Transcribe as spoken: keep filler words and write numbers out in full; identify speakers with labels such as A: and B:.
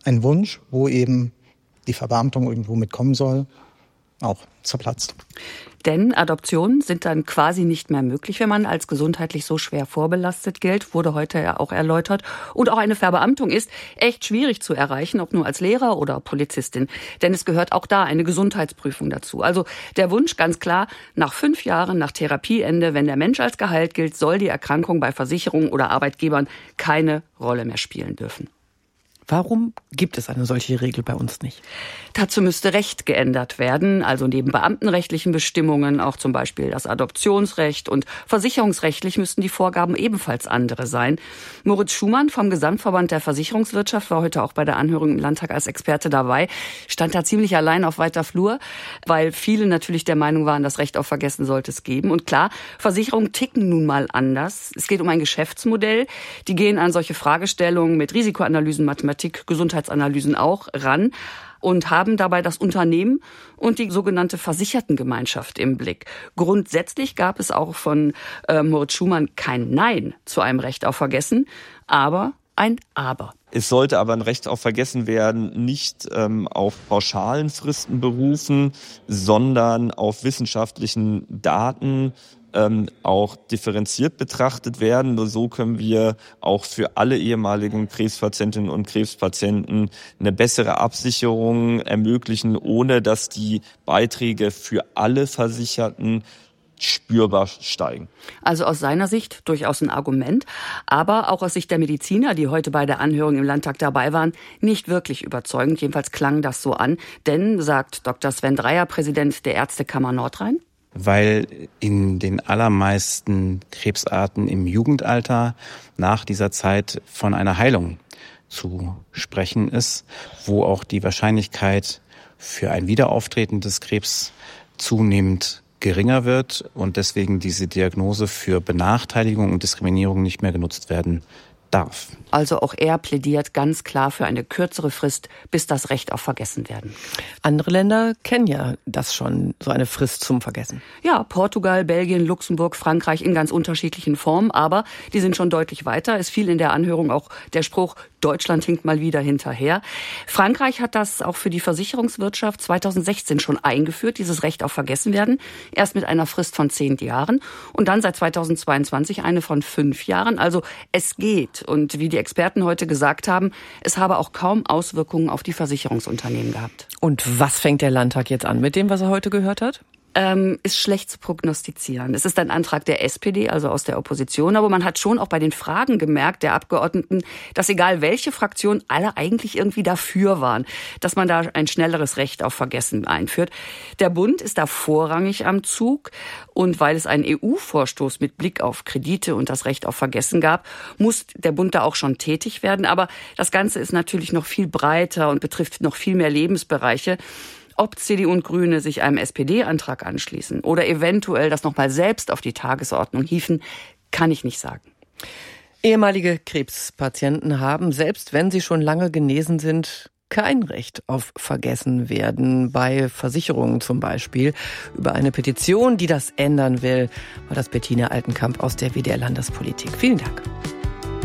A: ein Wunsch, wo eben die Verbeamtung irgendwo mitkommen soll, auch zerplatzt.
B: Denn Adoptionen sind dann quasi nicht mehr möglich, wenn man als gesundheitlich so schwer vorbelastet gilt, wurde heute ja auch erläutert. Und auch eine Verbeamtung ist echt schwierig zu erreichen, ob nur als Lehrer oder Polizistin. Denn es gehört auch da eine Gesundheitsprüfung dazu. Also der Wunsch ganz klar, nach fünf Jahren nach Therapieende, wenn der Mensch als geheilt gilt, soll die Erkrankung bei Versicherungen oder Arbeitgebern keine Rolle mehr spielen dürfen.
C: Warum gibt es eine solche Regel bei uns nicht?
B: Dazu müsste Recht geändert werden, also neben beamtenrechtlichen Bestimmungen auch zum Beispiel das Adoptionsrecht und versicherungsrechtlich müssten die Vorgaben ebenfalls andere sein. Moritz Schumann vom Gesamtverband der Versicherungswirtschaft war heute auch bei der Anhörung im Landtag als Experte dabei, stand da ziemlich allein auf weiter Flur, weil viele natürlich der Meinung waren, das Recht auf Vergessen sollte es geben. Und klar, Versicherungen ticken nun mal anders. Es geht um ein Geschäftsmodell. Die gehen an solche Fragestellungen mit Risikoanalysen, Mathematik, Gesundheitsanalysen auch ran und haben dabei das Unternehmen und die sogenannte Versichertengemeinschaft im Blick. Grundsätzlich gab es auch von äh, Moritz Schumann kein Nein zu einem Recht auf Vergessen, aber ein Aber.
D: Es sollte aber ein Recht auf Vergessen werden, nicht ähm, auf pauschalen Fristen berufen, sondern auf wissenschaftlichen Daten ähm, auch differenziert betrachtet werden. Nur so können wir auch für alle ehemaligen Krebspatientinnen und Krebspatienten eine bessere Absicherung ermöglichen, ohne dass die Beiträge für alle Versicherten spürbar steigen.
B: Also aus seiner Sicht durchaus ein Argument, aber auch aus Sicht der Mediziner, die heute bei der Anhörung im Landtag dabei waren, nicht wirklich überzeugend. Jedenfalls klang das so an. Denn, sagt Doktor Sven Dreyer, Präsident der Ärztekammer Nordrhein,
E: weil in den allermeisten Krebsarten im Jugendalter nach dieser Zeit von einer Heilung zu sprechen ist, wo auch die Wahrscheinlichkeit für ein Wiederauftreten des Krebs zunehmend geringer wird und deswegen diese Diagnose für Benachteiligung und Diskriminierung nicht mehr genutzt werden darf.
B: Also auch er plädiert ganz klar für eine kürzere Frist, bis das Recht auf Vergessen werden.
C: Andere Länder kennen ja das schon, so eine Frist zum Vergessen.
B: Ja, Portugal, Belgien, Luxemburg, Frankreich in ganz unterschiedlichen Formen, aber die sind schon deutlich weiter. Es fiel in der Anhörung auch der Spruch, Deutschland hinkt mal wieder hinterher. Frankreich hat das auch für die Versicherungswirtschaft zweitausendsechzehn schon eingeführt, dieses Recht auf Vergessen werden. Erst mit einer Frist von zehn Jahren und dann seit zweitausendzweiundzwanzig eine von fünf Jahren. Also es geht. Und wie die Experten heute gesagt haben, es habe auch kaum Auswirkungen auf die Versicherungsunternehmen gehabt.
C: Und was fängt der Landtag jetzt an mit dem, was er heute gehört hat?
B: Ähm, ist schlecht zu prognostizieren. Es ist ein Antrag der S P D, also aus der Opposition, aber man hat schon auch bei den Fragen gemerkt, der Abgeordneten, dass egal welche Fraktion, alle eigentlich irgendwie dafür waren, dass man da ein schnelleres Recht auf Vergessen einführt. Der Bund ist da vorrangig am Zug und weil es einen E U-Vorstoß mit Blick auf Kredite und das Recht auf Vergessen gab, muss der Bund da auch schon tätig werden. Aber das Ganze ist natürlich noch viel breiter und betrifft noch viel mehr Lebensbereiche. Ob C D U und Grüne sich einem S P D-Antrag anschließen oder eventuell das nochmal selbst auf die Tagesordnung hieven, kann ich nicht sagen.
C: Ehemalige Krebspatienten haben, selbst wenn sie schon lange genesen sind, kein Recht auf Vergessen werden. Bei Versicherungen zum Beispiel. Über eine Petition, die das ändern will, war das Bettina Altenkamp aus der W D R Landespolitik. Vielen Dank.